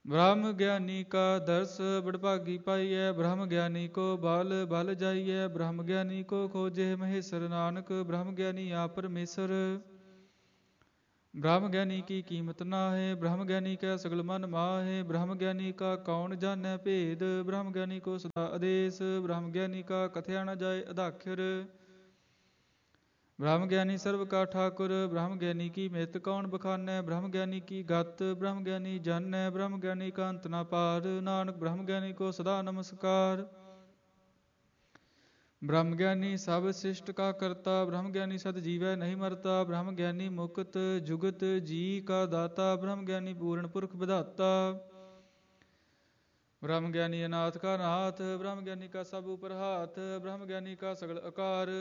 ब्रह्म ज्ञानी का दर्श बड़भागी पाइय। ब्रह्म ज्ञानी को बाल बल जाइय। ब्रह्म ज्ञानी को खोजे महेश्वर। नानक ब्रह्म ज्ञानी आप परमेश्वर। ब्रह्म ज्ञानी की कीमत ना है। ब्रह्म ज्ञानी का सगल मन माहे। ब्रह्म ज्ञानी का कौन जाने भेद। ब्रह्म ज्ञानी को सदा आदेश। ब्रह्म ज्ञानी का कथया न जाए अदाख्यर। ब्रह्म ज्ञानी सर्व का ठाकुर। ब्रह्म ज्ञानी की मित कौन बखानै। ब्रह्म ज्ञानी की गत ब्रह्म ज्ञानी जानै। ब्रह्म ज्ञानी का अंत ना पार। नानक ब्रह्म ज्ञानी को सदा नमस्कार। ब्रह्म ज्ञानी सब शिष्ट का करता। ब्रह्म ज्ञानी सद जीवै नहीं मरता। ब्रह्म ज्ञानी मुक्त जुगत जी का दाता। ब्रह्म ज्ञानी पूर्ण पुरख विधाता। ब्रह्म ज्ञानी अनाथ का नाथ। ब्रह्म ज्ञानी का सब ऊपर हाथ। ब्रह्म ज्ञानी का सगल आकार।